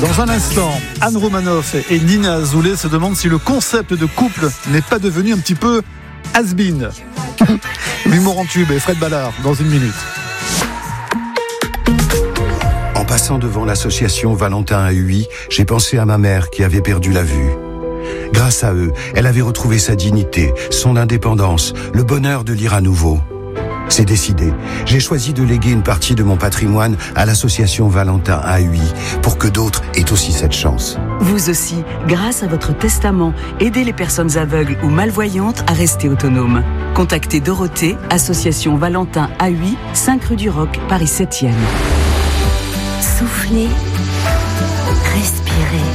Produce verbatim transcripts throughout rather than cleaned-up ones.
Dans un instant, Anne Romanoff et Nina Azoulay se demandent si le concept de couple n'est pas devenu un petit peu has-been. L'humour en tube et Fred Ballard dans une minute. En passant devant l'association Valentin A U I, j'ai pensé à ma mère qui avait perdu la vue. Grâce à eux, elle avait retrouvé sa dignité, son indépendance, le bonheur de lire à nouveau. C'est décidé. J'ai choisi de léguer une partie de mon patrimoine à l'association Valentin A U I pour que d'autres aient aussi cette chance. Vous aussi, grâce à votre testament, aidez les personnes aveugles ou malvoyantes à rester autonomes. Contactez Dorothée, association Valentin A U I, cinq rue du Roc, Paris septième. Soufflez, respirez.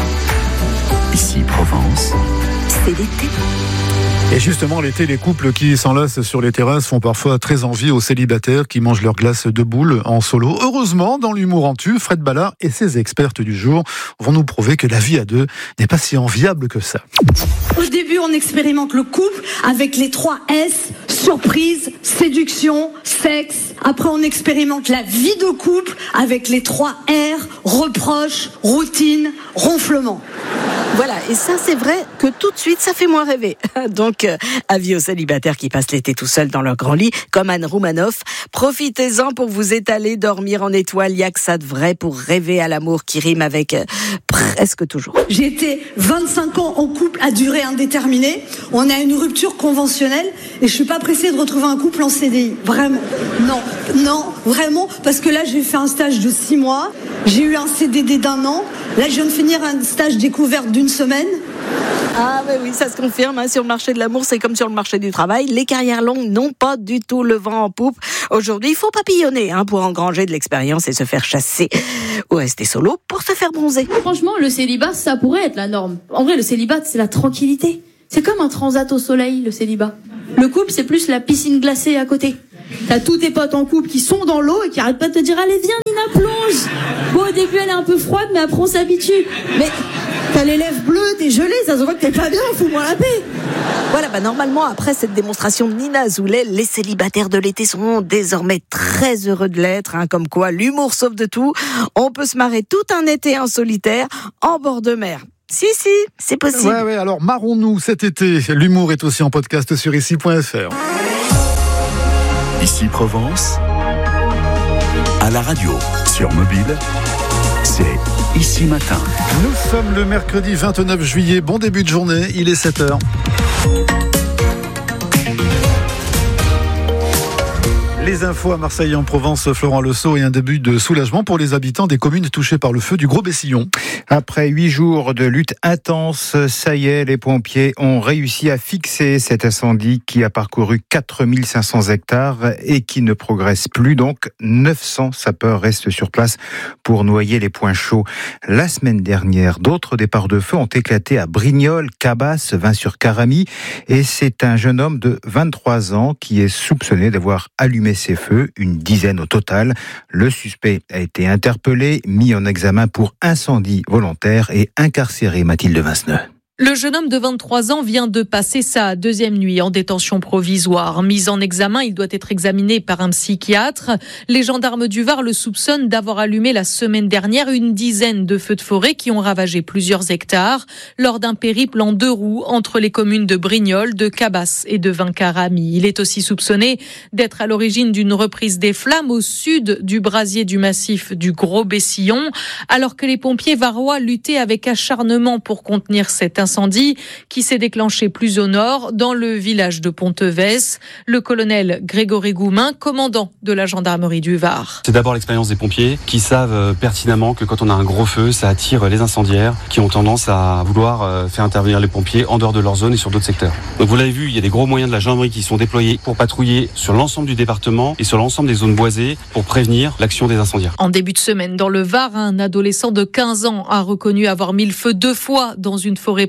Ici Provence. C'est l'été. Et justement, l'été, les couples qui s'enlacent sur les terrasses font parfois très envie aux célibataires qui mangent leur glace de boule en solo. Heureusement, dans l'humour en tube, Fred Ballard et ses expertes du jour vont nous prouver que la vie à deux n'est pas si enviable que ça. Au début, on expérimente le couple avec les trois S, surprise, séduction, sexe. Après, on expérimente la vie de couple avec les trois R, reproche, routine, ronflement. Voilà, et ça c'est vrai que tout de suite ça fait moins rêver. Donc euh, avis aux célibataires qui passent l'été tout seuls dans leur grand lit, comme Anne Romanoff, profitez-en pour vous étaler, dormir en étoile, il y a que ça de vrai pour rêver à l'amour qui rime avec euh, presque toujours. J'ai été vingt-cinq ans en couple à durée indéterminée, on a une rupture conventionnelle et je suis pas pressée de retrouver un couple en C D I, vraiment. Non, non, vraiment, parce que là j'ai fait un stage de six mois, j'ai eu un C D D d'un an, là je viens de finir un stage découverte d'une semaine. Ah oui, oui, ça se confirme, hein, sur le marché de l'amour, c'est comme sur le marché du travail, les carrières longues n'ont pas du tout le vent en poupe. Aujourd'hui, il faut papillonner hein, pour engranger de l'expérience et se faire chasser ou rester solo pour se faire bronzer. Franchement, le célibat, ça pourrait être la norme. En vrai, le célibat, c'est la tranquillité. C'est comme un transat au soleil, le célibat. Le couple, c'est plus la piscine glacée à côté. T'as tous tes potes en couple qui sont dans l'eau et qui arrêtent pas de te dire « Allez, viens, Nina, plonge !» Bon, au début, elle est un peu froide, mais après, on s'habitue. Mais t'as les lèvres bleues, t'es gelée, ça se voit que t'es pas bien, fous-moi la paix. Voilà, bah normalement, après cette démonstration de Nina Azoulay, les célibataires de l'été seront désormais très heureux de l'être, hein, comme quoi l'humour sauve de tout. On peut se marrer tout un été en solitaire, en bord de mer. Si, si, c'est possible. Ouais, ouais, alors marrons-nous cet été. L'humour est aussi en podcast sur ici point f r. Ici Provence, à la radio, sur mobile, c'est Ici Matin. Nous sommes le mercredi vingt-neuf juillet, bon début de journée, il est sept heures. Les infos à Marseille et en Provence, Florent Lesault, et un début de soulagement pour les habitants des communes touchées par le feu du Gros Bessillon. Après huit jours de lutte intense, ça y est, les pompiers ont réussi à fixer cet incendie qui a parcouru quatre mille cinq cents hectares et qui ne progresse plus. Donc, neuf cents sapeurs restent sur place pour noyer les points chauds. La semaine dernière, d'autres départs de feu ont éclaté à Brignoles, Cabasse, Vins-sur-Caramie. Et c'est un jeune homme de vingt-trois ans qui est soupçonné d'avoir allumé ces feux, une dizaine au total. Le suspect a été interpellé, mis en examen pour incendie volontaire et incarcéré, Mathilde Vinceneux. Le jeune homme de vingt-trois ans vient de passer sa deuxième nuit en détention provisoire. Mis en examen, il doit être examiné par un psychiatre. Les gendarmes du Var le soupçonnent d'avoir allumé la semaine dernière une dizaine de feux de forêt qui ont ravagé plusieurs hectares lors d'un périple en deux roues entre les communes de Brignoles, de Cabasse et de Vins-Caramie. Il est aussi soupçonné d'être à l'origine d'une reprise des flammes au sud du brasier du massif du Gros Bessillon, alors que les pompiers varois luttaient avec acharnement pour contenir cet incendie. Incendie qui s'est déclenché plus au nord, dans le village de Ponteves. Le colonel Grégory Goumin, commandant de la gendarmerie du Var. C'est d'abord l'expérience des pompiers qui savent pertinemment que quand on a un gros feu, ça attire les incendiaires qui ont tendance à vouloir faire intervenir les pompiers en dehors de leur zone et sur d'autres secteurs. Donc vous l'avez vu, il y a des gros moyens de la gendarmerie qui sont déployés pour patrouiller sur l'ensemble du département et sur l'ensemble des zones boisées pour prévenir l'action des incendiaires. En début de semaine, dans le Var, un adolescent de quinze ans a reconnu avoir mis le feu deux fois dans une forêt privée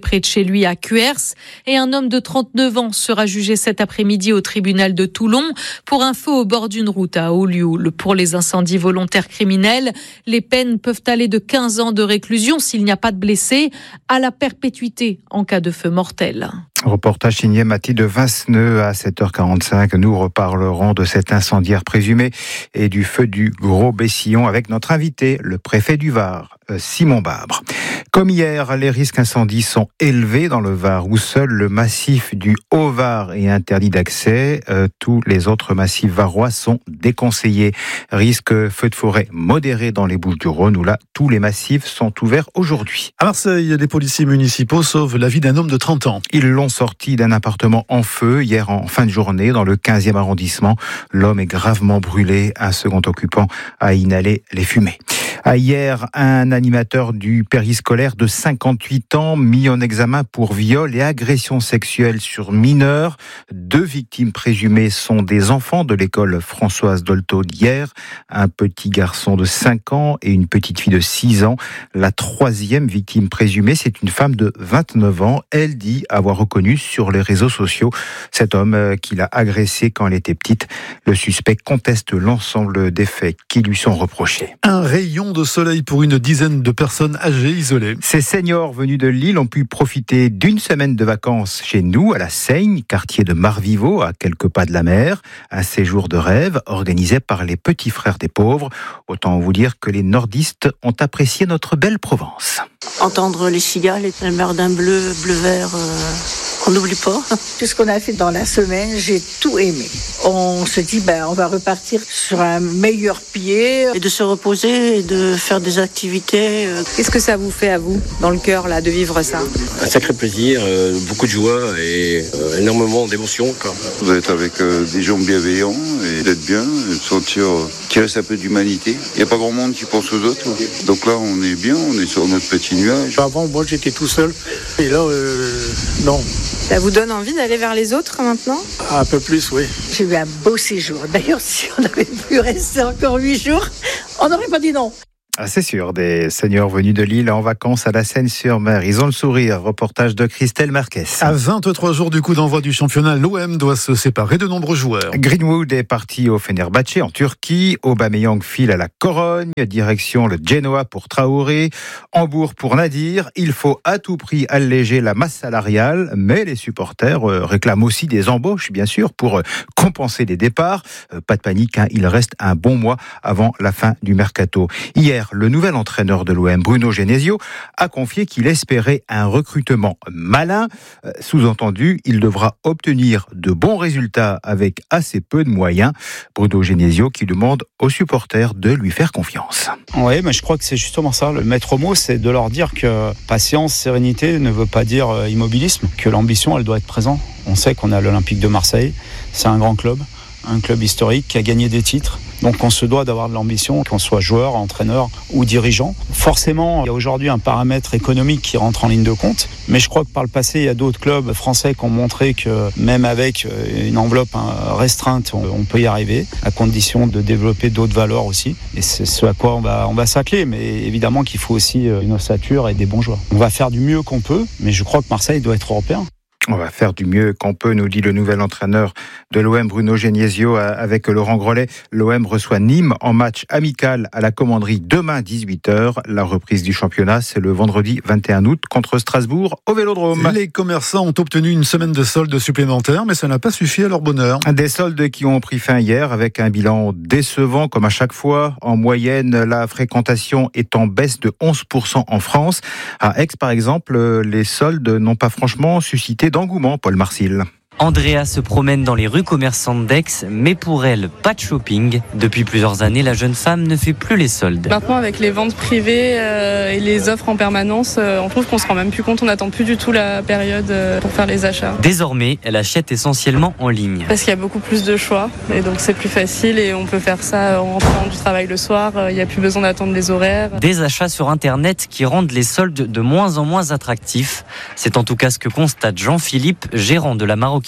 près de chez lui à Cuers. Et un homme de trente-neuf ans sera jugé cet après-midi au tribunal de Toulon pour un feu au bord d'une route à Olioul. Pour les incendies volontaires criminels, les peines peuvent aller de quinze ans de réclusion s'il n'y a pas de blessés à la perpétuité en cas de feu mortel. Reportage signé Mathilde Vinceneux à sept heures quarante-cinq. Nous reparlerons de cet incendiaire présumé et du feu du Gros-Bessillon avec notre invité, le préfet du Var, Simon Babre. Comme hier, les risques incendies sont élevés dans le Var où seul le massif du Haut-Var est interdit d'accès. Euh, tous les autres massifs varois sont déconseillés. Risque feu de forêt modéré dans les Bouches-du-Rhône où là, tous les massifs sont ouverts aujourd'hui. À Marseille, les policiers municipaux sauvent la vie d'un homme de trente ans. Ils l'ont sorti d'un appartement en feu hier en fin de journée dans le quinzième arrondissement. L'homme est gravement brûlé. Un second occupant a inhalé les fumées. À hier, un animateur du périscolaire de cinquante-huit ans mis en examen pour viol et agression sexuelle sur mineurs. Deux victimes présumées sont des enfants de l'école Françoise Dolto d'hier, un petit garçon de cinq ans et une petite fille de six ans. La troisième victime présumée, c'est une femme de vingt-neuf ans. Elle dit avoir reconnu sur les réseaux sociaux cet homme qui l'a agressée quand elle était petite. Le suspect conteste l'ensemble des faits qui lui sont reprochés. Un rayon de soleil pour une dizaine de personnes âgées isolées. Ces seniors venus de Lille ont pu profiter d'une semaine de vacances chez nous, à la Seigne, quartier de Marviveau, à quelques pas de la mer. Un séjour de rêve organisé par les petits frères des pauvres. Autant vous dire que les nordistes ont apprécié notre belle Provence. Entendre les cigales et la mer d'un bleu, bleu-vert... Euh... On n'oublie pas. Tout ce qu'on a fait dans la semaine, j'ai tout aimé. On se dit, ben, on va repartir sur un meilleur pied. Et de se reposer et de faire des activités. Qu'est-ce que ça vous fait à vous, dans le cœur, là, de vivre ça ? Un sacré plaisir, euh, beaucoup de joie et euh, énormément d'émotion. Quoi. Vous êtes avec euh, des gens bienveillants et d'être bien, et de sentir euh, qu'il reste un peu d'humanité. Il n'y a pas grand monde qui pense aux autres. Donc là, on est bien, on est sur notre petit nuage. Avant, moi, j'étais tout seul. Et là, euh, non. Ça vous donne envie d'aller vers les autres maintenant ? Un peu plus, oui. J'ai eu un beau séjour. D'ailleurs, si on avait pu rester encore huit jours, on n'aurait pas dit non. Ah, c'est sûr, des seniors venus de Lille en vacances à la Seine-sur-Mer. Ils ont le sourire. Reportage de Christelle Marquez. À vingt-trois jours du coup d'envoi du championnat, l'O M doit se séparer de nombreux joueurs. Greenwood est parti au Fenerbahçe en Turquie. Aubameyang file à la Corogne. Direction le Genoa pour Traoré. Hambourg pour Nadir. Il faut à tout prix alléger la masse salariale. Mais les supporters réclament aussi des embauches, bien sûr, pour compenser les départs. Pas de panique, hein, il reste un bon mois avant la fin du mercato. Hier, le nouvel entraîneur de l'O M, Bruno Genesio, a confié qu'il espérait un recrutement malin. Sous-entendu, il devra obtenir de bons résultats avec assez peu de moyens. Bruno Genesio qui demande aux supporters de lui faire confiance. Oui, mais je crois que c'est justement ça. Le maître mot, c'est de leur dire que patience, sérénité ne veut pas dire immobilisme, que l'ambition, elle doit être présente. On sait qu'on a l'Olympique de Marseille, c'est un grand club, un club historique qui a gagné des titres. Donc on se doit d'avoir de l'ambition, qu'on soit joueur, entraîneur ou dirigeant. Forcément, il y a aujourd'hui un paramètre économique qui rentre en ligne de compte. Mais je crois que par le passé, il y a d'autres clubs français qui ont montré que même avec une enveloppe restreinte, on peut y arriver, à condition de développer d'autres valeurs aussi. Et c'est ce à quoi on va, on va s'atteler. Mais évidemment qu'il faut aussi une ossature et des bons joueurs. On va faire du mieux qu'on peut, mais je crois que Marseille doit être européen. On va faire du mieux qu'on peut, nous dit le nouvel entraîneur de l'O M, Bruno Genesio, avec Laurent Grollet. L'O M reçoit Nîmes en match amical à la Commanderie demain dix-huit heures. La reprise du championnat, c'est le vendredi vingt et un août contre Strasbourg au Vélodrome. Les commerçants ont obtenu une semaine de soldes supplémentaires, mais ça n'a pas suffi à leur bonheur. Des soldes qui ont pris fin hier avec un bilan décevant comme à chaque fois. En moyenne, la fréquentation est en baisse de onze pour cent en France. À Aix, par exemple, les soldes n'ont pas franchement suscité d'engouement, Paul Marcil. Andrea se promène dans les rues commerçantes d'Aix, mais pour elle, pas de shopping. Depuis plusieurs années, la jeune femme ne fait plus les soldes. Maintenant, avec les ventes privées euh, et les offres en permanence, euh, on trouve qu'on se rend même plus compte, on n'attend plus du tout la période euh, pour faire les achats. Désormais, elle achète essentiellement en ligne. Parce qu'il y a beaucoup plus de choix, et donc c'est plus facile, et on peut faire ça en rentrant du travail le soir, il n'y a plus besoin d'attendre les horaires. Des achats sur Internet qui rendent les soldes de moins en moins attractifs. C'est en tout cas ce que constate Jean-Philippe, gérant de la maroquinerie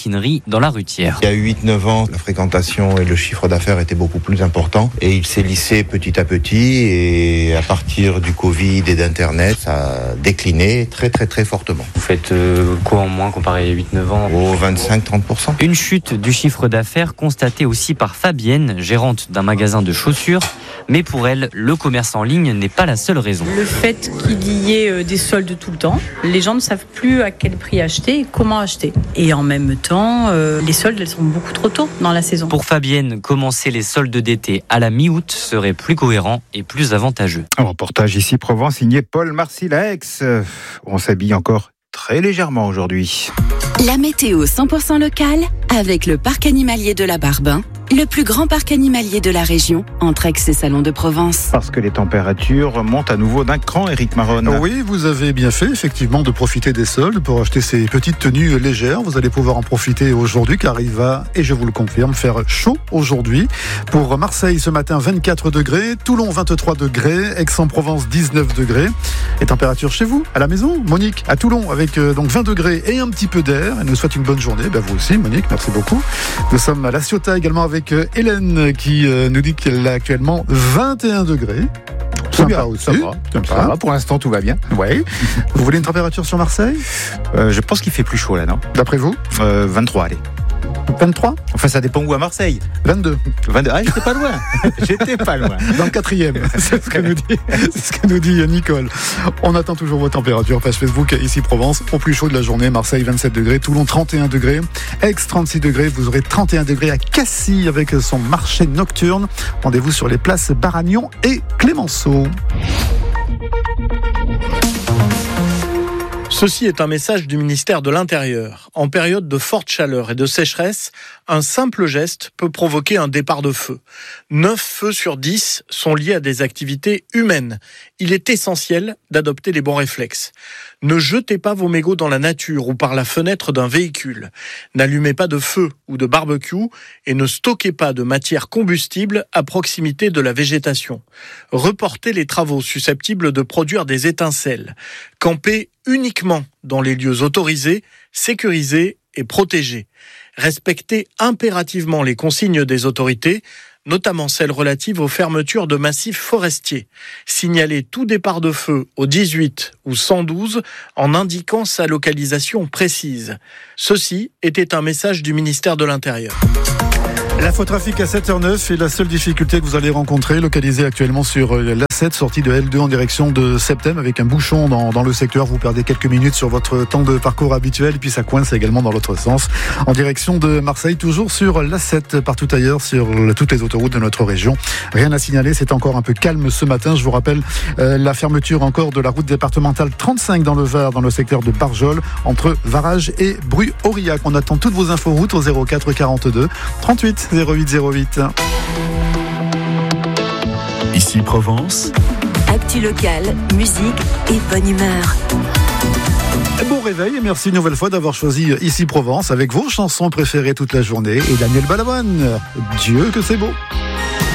maroquinerie dans la Rutière. Il y a huit neuf ans, la fréquentation et le chiffre d'affaires étaient beaucoup plus importants et il s'est lissé petit à petit et à partir du Covid et d'Internet, ça a décliné très très très fortement. Vous faites euh, quoi en moins comparé à huit neuf ans? Au vingt-cinq à trente pour cent. Une chute du chiffre d'affaires constatée aussi par Fabienne, gérante d'un magasin de chaussures. Mais pour elle, le commerce en ligne n'est pas la seule raison. Le fait qu'il y ait des soldes tout le temps, les gens ne savent plus à quel prix acheter et comment acheter. Et en même temps, euh, les soldes, elles sont beaucoup trop tôt dans la saison. Pour Fabienne, commencer les soldes d'été à la mi-août serait plus cohérent et plus avantageux. Un reportage ici Provence signé Paul Marcilax. On s'habille encore très légèrement aujourd'hui. La météo cent pour cent locale avec le parc animalier de la Barbin, le plus grand parc animalier de la région, entre Aix et Salon de Provence. Parce que les températures montent à nouveau d'un cran, Éric Maronne. Oui, vous avez bien fait, effectivement, de profiter des soldes pour acheter ces petites tenues légères. Vous allez pouvoir en profiter aujourd'hui, car il va, et je vous le confirme, faire chaud aujourd'hui. Pour Marseille, ce matin, vingt-quatre degrés. Toulon, vingt-trois degrés. Aix-en-Provence, dix-neuf degrés. Et température chez vous, à la maison, Monique, à Toulon, avec euh, donc vingt degrés et un petit peu d'air. Elle nous souhaite une bonne journée. Ben, vous aussi, Monique, merci beaucoup. Nous sommes à La Ciotat également avec avec Hélène qui nous dit qu'elle a actuellement vingt et un degrés. Sympa bien, aussi. Ça va, ça va. Pour l'instant, tout va bien. Ouais. Vous voulez une température sur Marseille ? euh, Je pense qu'il fait plus chaud là, non ? D'après vous ? euh, vingt-trois, allez. vingt-trois ? Enfin, ça dépend où à Marseille. vingt-deux. vingt-deux. Ah, j'étais pas loin. J'étais pas loin. Dans le quatrième. C'est ce que nous dit, c'est ce que nous dit Nicole. On attend toujours vos températures. Page Facebook, ici Provence. Au plus chaud de la journée, Marseille, vingt-sept degrés. Toulon, trente et un degrés. Aix, trente-six degrés. Vous aurez trente et un degrés à Cassis avec son marché nocturne. Rendez-vous sur les places Baragnon et Clémenceau. Ceci est un message du ministère de l'Intérieur. En période de forte chaleur et de sécheresse, un simple geste peut provoquer un départ de feu. neuf feux sur dix sont liés à des activités humaines. Il est essentiel d'adopter les bons réflexes. Ne jetez pas vos mégots dans la nature ou par la fenêtre d'un véhicule. N'allumez pas de feu ou de barbecue et ne stockez pas de matière combustible à proximité de la végétation. Reportez les travaux susceptibles de produire des étincelles. Campez uniquement dans les lieux autorisés, sécurisés et protégés. Respectez impérativement les consignes des autorités, notamment celles relatives aux fermetures de massifs forestiers. Signalez tout départ de feu au dix-huit ou cent douze en indiquant sa localisation précise. Ceci était un message du ministère de l'Intérieur. L'infotrafic à sept heures neuf est la seule difficulté que vous allez rencontrer, localisée actuellement sur l'A sept, sortie de L deux en direction de Septem, avec un bouchon dans, dans le secteur. Vous perdez quelques minutes sur votre temps de parcours habituel, et puis ça coince également dans l'autre sens, en direction de Marseille, toujours sur l'A sept, partout ailleurs, sur toutes les autoroutes de notre région. Rien à signaler, c'est encore un peu calme ce matin. Je vous rappelle euh, la fermeture encore de la route départementale trente-cinq dans le Var, dans le secteur de Barjol, entre Varage et Bru-Aurillac. On attend toutes vos infos routes au zéro quatre quarante-deux trente-huit zéro huit zéro huit. Ici Provence. Actu locale, musique et bonne humeur. Bon réveil et merci une nouvelle fois d'avoir choisi Ici Provence avec vos chansons préférées toute la journée et Daniel Balavoine. Dieu que c'est beau.